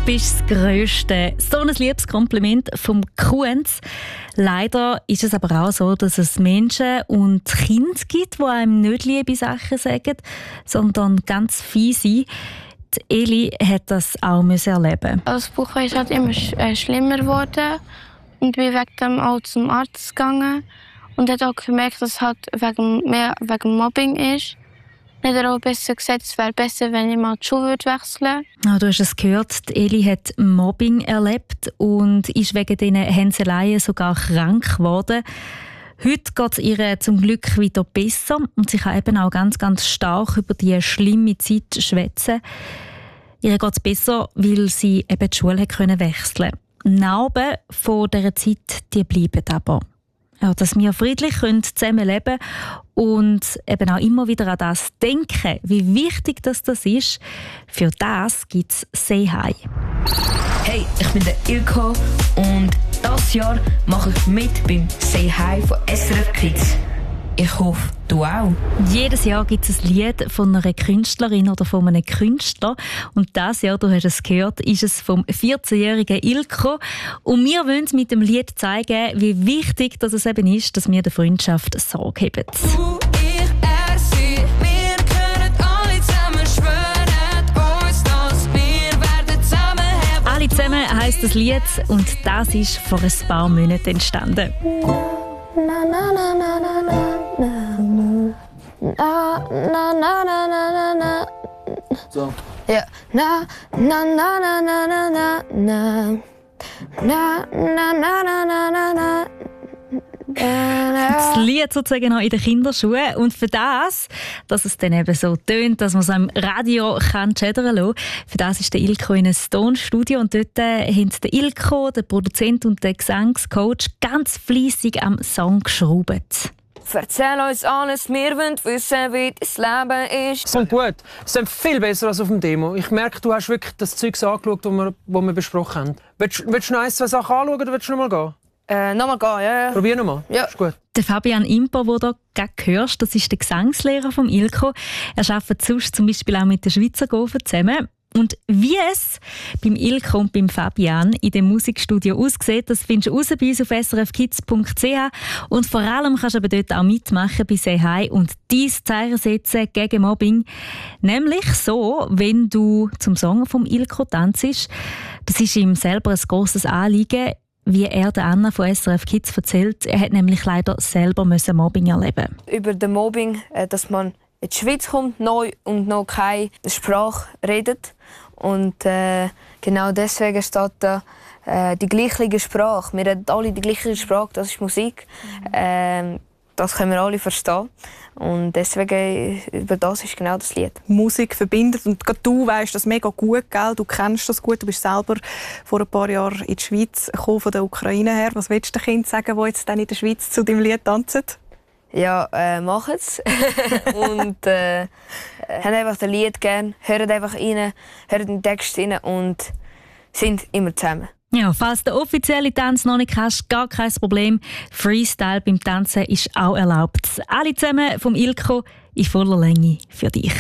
bist das Grösste. So ein Liebeskompliment vom Kunz. Leider ist es aber auch so, dass es Menschen und Kinder gibt, die einem nicht liebe Sachen sagen, sondern ganz fiese. Die Eli hat das auch erleben. Das Bauchweh ist halt immer schlimmer geworden und bin wegen dem auch zum Arzt gegangen und hat auch gemerkt, dass es halt wegen Mobbing ist. Dann hat er auch besser gesagt, es wäre besser, wenn ich mal die Schule wechseln würde. Du hast es gehört, die Eli hat Mobbing erlebt und ist wegen diesen Hänseleien sogar krank geworden. Heute geht es ihr zum Glück wieder besser und sie kann eben auch ganz, ganz stark über die schlimme Zeit schwätzen. Ihr geht es besser, weil sie eben die Schule wechseln konnte. Narben von dieser Zeit, die bleiben aber. Ja, dass wir friedlich zusammen leben können und eben auch immer wieder an das denken, wie wichtig das ist. Für das gibt es «Say Hi». Hey, ich bin der Ilko und dieses Jahr mache ich mit beim «Say Hi» von SRF Kids. Ich hoffe, du auch. Jedes Jahr gibt es ein Lied von einer Künstlerin oder von einem Künstler. Und dieses Jahr, du hast es gehört, ist es vom 14-jährigen Ilko. Und wir wollen mit dem Lied zeigen, wie wichtig dass es eben ist, dass wir der Freundschaft Sorge haben. Du, ich, er, sie, wir können alle zusammen schwören uns, dass wir werden zusammenhalten. «Alle zusammen» heisst das Lied und das ist vor ein paar Monaten entstanden. Na na na na na na na na na na na na. So. Ja. Na na na na na na na na na na na na na na. Das Lied sozusagen noch in den Kinderschuhen. Und für das, dass es dann eben so tönt, dass man es am Radio kann schädern lassen, für das ist der Ilko in einem Tonstudio und dort haben der Ilko, der Produzent und der Gesangscoach ganz fleissig am Song geschraubt. Erzähl uns alles, wir wollen wissen, wie das Leben ist. Es klingt gut. Es klingt viel besser als auf dem Demo. Ich merke, du hast wirklich das Zeug angeschaut, das wir besprochen haben. Willst du noch ein, zwei Sachen anschauen oder willst du noch mal gehen? Nochmal gehen, ja. Probier noch mal. Ja. Ist gut. Der Fabian Imper, den du gerade hörst, das ist der Gesangslehrer von Ilko. Er arbeitet sonst zum Beispiel auch mit den Schweizer Gofen zusammen. Und wie es beim Ilko und beim Fabian in dem Musikstudio aussieht, das findest du raus bei uns auf srfkids.ch. Und vor allem kannst du aber dort auch mitmachen bei «Say Hi» und dein Zeichen setzen gegen Mobbing. Nämlich so, wenn du zum Song vom Ilko tanzt. Das ist ihm selber ein grosses Anliegen, wie er der Anna von SRF Kids erzählt. Er hat nämlich leider selber Mobbing erleben. Über den Mobbing, dass man in die Schweiz kommt, neu und noch keine Sprache redet. Und genau deswegen steht da die gleiche Sprache. Wir reden alle die gleiche Sprache, das ist Musik. Das können wir alle verstehen. Und deswegen, über das ist genau das Lied. Musik verbindet und gerade du weißt das mega gut, gell? Du kennst das gut, du bist selber vor ein paar Jahren in die Schweiz gekommen, von der Ukraine her. Was willst du den Kindern sagen, die jetzt dann in der Schweiz zu deinem Lied tanzen? Ja, machen es. Und haben einfach das Lied gern, hören einfach rein, hören den Text rein und sind immer zusammen. Ja, falls du den offiziellen Tanz noch nicht hast, gar kein Problem. Freestyle beim Tanzen ist auch erlaubt. Alle zusammen vom Ilko in voller Länge für dich.